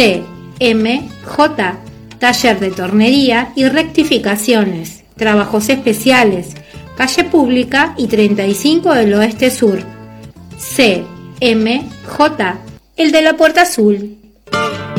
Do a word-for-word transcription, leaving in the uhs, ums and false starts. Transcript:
C M J, taller de tornería y rectificaciones, trabajos especiales, calle Pública y treinta y cinco del Oeste Sur. C M J, el de la Puerta Azul.